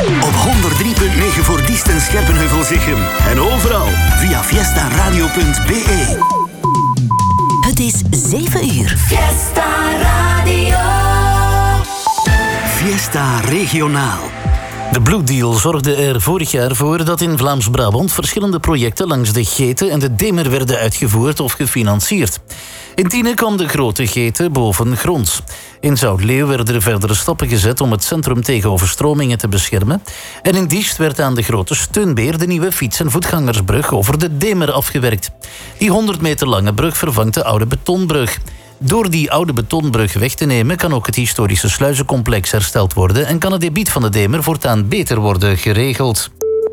Op 103.9 voor Diest en Scherpenheuvel-Zichem. En overal via fiestaradio.be. Het is 7 uur. Fiesta Radio. Fiesta Regionaal. De bloeddeal zorgde er vorig jaar voor dat in Vlaams-Brabant verschillende projecten langs de Gete en de Demer werden uitgevoerd of gefinancierd. In Tiene kwam de grote Gete bovengronds. In Zoutleeuw werden er verdere stappen gezet om het centrum tegen overstromingen te beschermen. En in Diest werd aan de Grote Steunbeer de nieuwe fiets- en voetgangersbrug over de Demer afgewerkt. Die 100 meter lange brug vervangt de oude betonbrug. Door die oude betonbrug weg te nemen kan ook het historische sluizencomplex hersteld worden en kan het debiet van de Demer voortaan beter worden geregeld.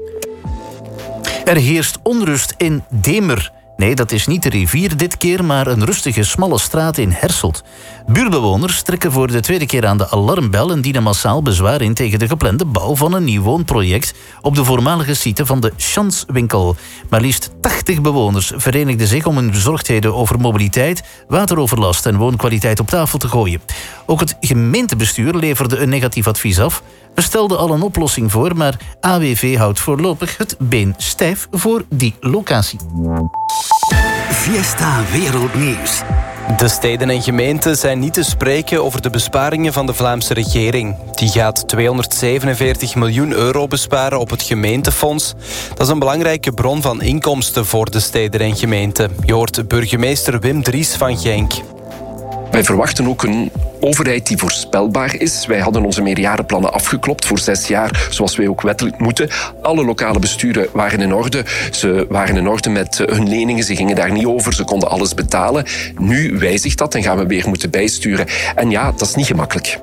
Er heerst onrust in Demer. Nee, dat is niet de rivier dit keer, maar een rustige, smalle straat in Herselt. Buurbewoners trekken voor de tweede keer aan de alarmbel en dienen massaal bezwaar in tegen de geplande bouw van een nieuw woonproject op de voormalige site van de Chanswinkel. Maar liefst 80 bewoners verenigden zich om hun bezorgdheden over mobiliteit, wateroverlast en woonkwaliteit op tafel te gooien. Ook het gemeentebestuur leverde een negatief advies af. We stelden al een oplossing voor, maar AWV houdt voorlopig het been stijf voor die locatie. Fiesta Wereldnieuws. De steden en gemeenten zijn niet te spreken over de besparingen van de Vlaamse regering. Die gaat 247 miljoen euro besparen op het gemeentefonds. Dat is een belangrijke bron van inkomsten voor de steden en gemeenten. Je hoort burgemeester Wim Dries van Genk. Wij verwachten ook een overheid die voorspelbaar is. Wij hadden onze meerjarenplannen afgeklopt voor 6 jaar, zoals wij ook wettelijk moeten. Alle lokale besturen waren in orde. Ze waren in orde met hun leningen, ze gingen daar niet over, ze konden alles betalen. Nu wijzigt dat en gaan we weer moeten bijsturen. En ja, dat is niet gemakkelijk.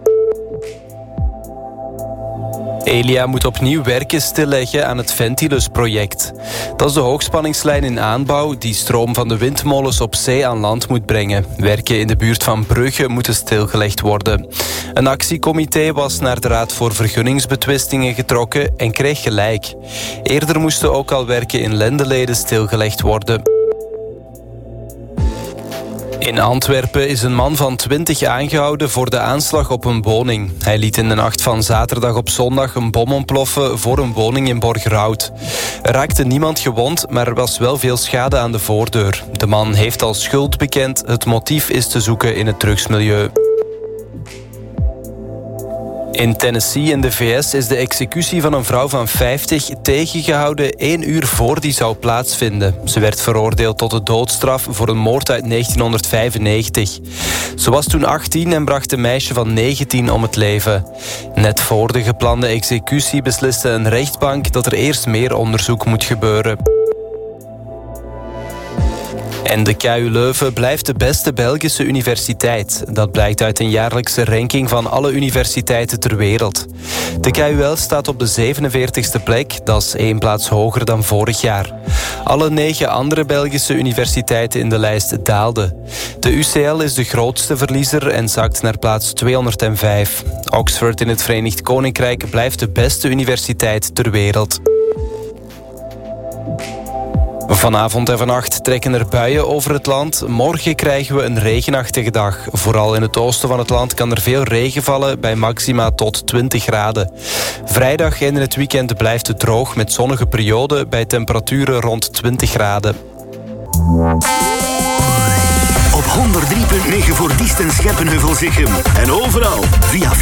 Elia moet opnieuw werken stilleggen aan het Ventilus-project. Dat is de hoogspanningslijn in aanbouw die stroom van de windmolens op zee aan land moet brengen. Werken in de buurt van Brugge moeten stilgelegd worden. Een actiecomité was naar de Raad voor Vergunningsbetwistingen getrokken en kreeg gelijk. Eerder moesten ook al werken in Lendeleden stilgelegd worden. In Antwerpen is een man van 20 aangehouden voor de aanslag op een woning. Hij liet in de nacht van zaterdag op zondag een bom ontploffen voor een woning in Borgerhout. Er raakte niemand gewond, maar er was wel veel schade aan de voordeur. De man heeft al schuld bekend. Het motief is te zoeken in het drugsmilieu. In Tennessee in de VS is de executie van een vrouw van 50 tegengehouden 1 uur voor die zou plaatsvinden. Ze werd veroordeeld tot de doodstraf voor een moord uit 1995. Ze was toen 18 en bracht een meisje van 19 om het leven. Net voor de geplande executie besliste een rechtbank dat er eerst meer onderzoek moet gebeuren. En de KU Leuven blijft de beste Belgische universiteit. Dat blijkt uit een jaarlijkse ranking van alle universiteiten ter wereld. De KUL staat op de 47e plek, dat is 1 plaats hoger dan vorig jaar. Alle 9 andere Belgische universiteiten in de lijst daalden. De UCL is de grootste verliezer en zakt naar plaats 205. Oxford in het Verenigd Koninkrijk blijft de beste universiteit ter wereld. Vanavond en vannacht trekken er buien over het land. Morgen krijgen we een regenachtige dag. Vooral in het oosten van het land kan er veel regen vallen bij maxima tot 20 graden. Vrijdag en in het weekend blijft het droog met zonnige perioden bij temperaturen rond 20 graden. Op 103.9 voor Diest en Scherpenheuvel-Zichem. En overal via